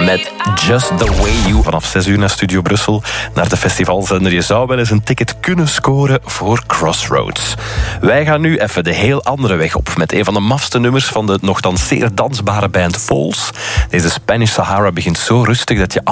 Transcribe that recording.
met Just The Way You. Vanaf 6 uur naar Studio Brussel, naar de festivalzender. Je zou wel eens een ticket kunnen scoren voor Crossroads. Wij gaan nu even de heel andere weg op met een van de mafste nummers van de nogthans zeer dansbare band Falls. Deze Spanish Sahara begint zo rustig dat je